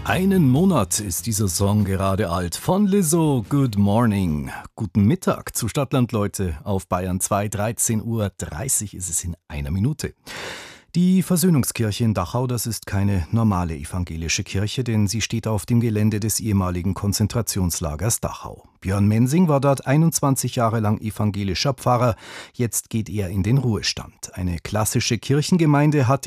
Einen Monat ist dieser Song gerade alt. Von Lizzo, Good Morning. Guten Mittag zu Stadtland, Leute. Auf Bayern 2, 13:30 Uhr ist es in einer Minute. Die Versöhnungskirche in Dachau, das ist keine normale evangelische Kirche, denn sie steht auf dem Gelände des ehemaligen Konzentrationslagers Dachau. Björn Mensing war dort 21 Jahre lang evangelischer Pfarrer. Jetzt geht er in den Ruhestand. Eine klassische Kirchengemeinde hat